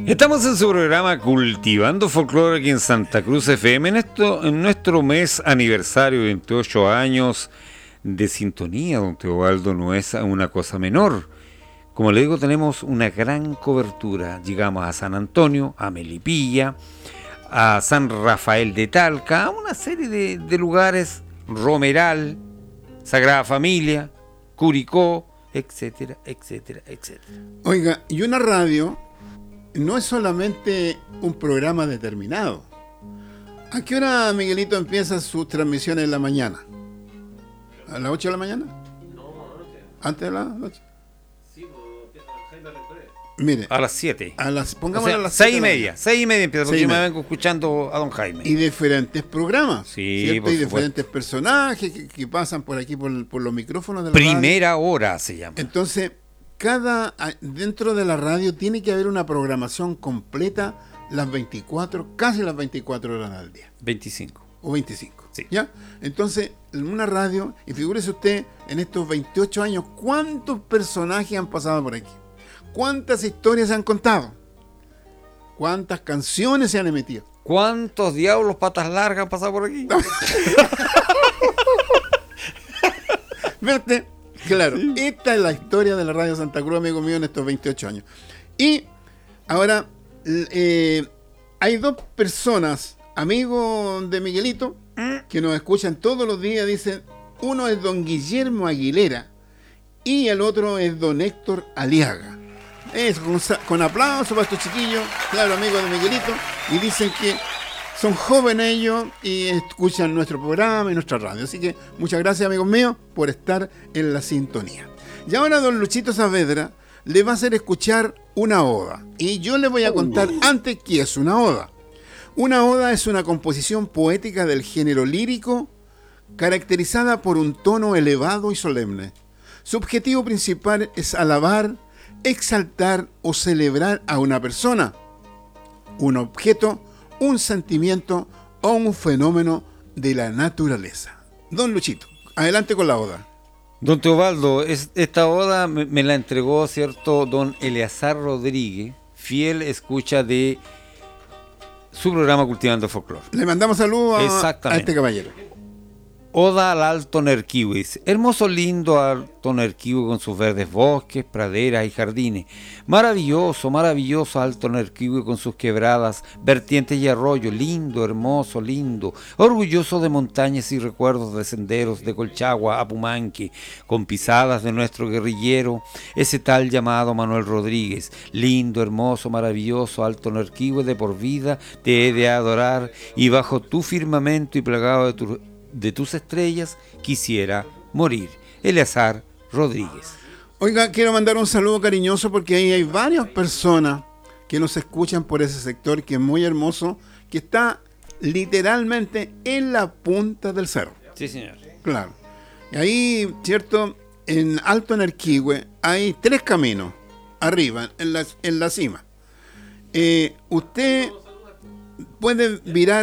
Estamos en su programa Cultivando Folclore aquí en Santa Cruz FM, en nuestro mes aniversario, 28 años de sintonía. Don Teobaldo, no es una cosa menor. Como le digo, tenemos una gran cobertura. Llegamos a San Antonio, a Melipilla, a San Rafael de Talca, a una serie de lugares, Romeral, Sagrada Familia, Curicó, etcétera, etcétera, etcétera. Oiga, y una radio no es solamente un programa determinado. ¿A qué hora, Miguelito, empieza sus transmisiones en la mañana? ¿A las 8 de la mañana? No, anoche. ¿Antes de la noche? Sí, pues empieza Jaime Rectoré. Mire, A las 7. pongámosle a las 6 y 7 de la media. 6 y media empieza, porque yo 6:30. me vengo escuchando a don Jaime. Y diferentes programas, Sí, ¿cierto? por Y supuesto. diferentes personajes que pasan por aquí, por los micrófonos de la radio. Primera hora se llama. Entonces, dentro de la radio tiene que haber una programación completa casi las 24 horas al día. 25. O 25. Sí. ¿Ya? Entonces, en una radio, y figúrese usted, en estos 28 años, ¿cuántos personajes han pasado por aquí? ¿Cuántas historias se han contado? ¿Cuántas canciones se han emitido? ¿Cuántos diablos patas largas han pasado por aquí? ¿Viste? Claro, esta es la historia de la Radio Santa Cruz, amigo mío, en estos 28 años. Y ahora, hay dos personas, amigos de Miguelito, que nos escuchan todos los días. Dicen, uno es don Guillermo Aguilera y el otro es don Héctor Aliaga. Es con aplauso para estos chiquillos, claro, amigos de Miguelito, y dicen que son jóvenes ellos y escuchan nuestro programa y nuestra radio. Así que muchas gracias, amigos míos, por estar en la sintonía. Y ahora don Luchito Saavedra le va a hacer escuchar una oda. Y yo le voy a contar antes qué es una oda. Una oda es una composición poética del género lírico caracterizada por un tono elevado y solemne. Su objetivo principal es alabar, exaltar o celebrar a una persona, un objeto, un sentimiento o un fenómeno de la naturaleza. Don Luchito, adelante con la oda. Don Teobaldo, esta oda me la entregó, ¿cierto?, don Eleazar Rodríguez, fiel escucha de su programa Cultivando Folclore. Le mandamos saludos a este caballero. Oda al Alto Nerquihues. Hermoso, lindo Alto Nerquihue con sus verdes bosques, praderas y jardines. Maravilloso, maravilloso Alto Nerquihue con sus quebradas, vertientes y arroyos. Lindo, hermoso, lindo. Orgulloso de montañas y recuerdos de senderos de Colchagua a Pumanque, con pisadas de nuestro guerrillero, ese tal llamado Manuel Rodríguez. Lindo, hermoso, maravilloso Alto Nerquihue, de por vida te he de adorar, y bajo tu firmamento y plagado de tus estrellas quisiera morir. Eleazar Rodríguez. Oiga, quiero mandar un saludo cariñoso porque ahí hay varias personas que nos escuchan por ese sector que es muy hermoso, que está literalmente en la punta del cerro. Sí, señor. Claro. Y ahí, ¿cierto? En Alto Nerquihue hay 3 caminos arriba, en la cima. Usted puede virar